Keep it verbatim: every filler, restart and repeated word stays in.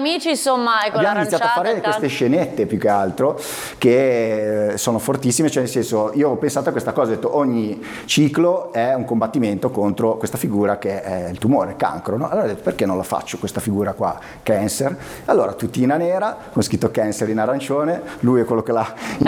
amici, insomma, ecco, abbiamo iniziato a fare queste scenette più che altro che sono fortissime, cioè nel senso, io ho pensato a questa cosa, ho detto ogni ciclo è un combattimento contro questa figura che è il tumore, il cancro, no? Allora ho detto perché non la faccio questa figura qua, Cancer? Allora tutina nera con scritto Cancer in arancione, lui è quello che l'ha